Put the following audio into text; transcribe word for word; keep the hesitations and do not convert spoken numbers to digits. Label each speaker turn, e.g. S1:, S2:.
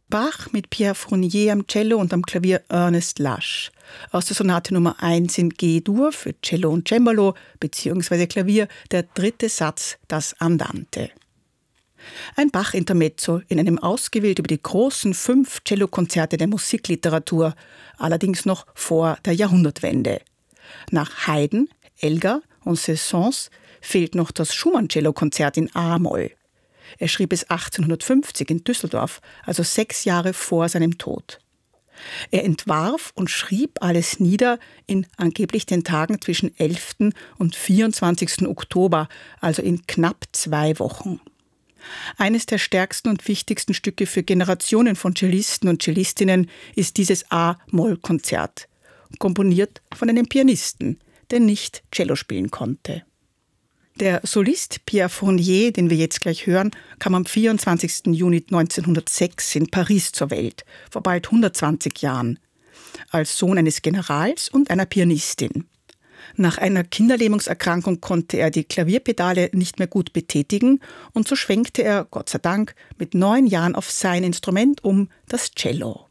S1: Bach mit Pierre Fournier am Cello und am Klavier Ernest Lush. Aus der Sonate Nummer eins in G-Dur für Cello und Cembalo bzw. Klavier der dritte Satz, das Andante. Ein Bach-Intermezzo in einem ausgewählt über die großen fünf Cellokonzerte der Musikliteratur, allerdings noch vor der Jahrhundertwende. Nach Haydn, Elgar und Saint-Saëns fehlt noch das Schumann-Cellokonzert in A-Moll. Er schrieb es achtzehnhundertfünfzig in Düsseldorf, also sechs Jahre vor seinem Tod. Er entwarf und schrieb alles nieder in angeblich den Tagen zwischen elften und vierundzwanzigsten Oktober, also in knapp zwei Wochen. Eines der stärksten und wichtigsten Stücke für Generationen von Cellisten und Cellistinnen ist dieses A-Moll-Konzert, komponiert von einem Pianisten, der nicht Cello spielen konnte. Der Solist Pierre Fournier, den wir jetzt gleich hören, kam am vierundzwanzigsten Juni neunzehnhundertsechs in Paris zur Welt, vor bald hundertzwanzig Jahren, als Sohn eines Generals und einer Pianistin. Nach einer Kinderlähmungserkrankung konnte er die Klavierpedale nicht mehr gut betätigen und so schwenkte er, Gott sei Dank, mit neun Jahren auf sein Instrument um, das Cello.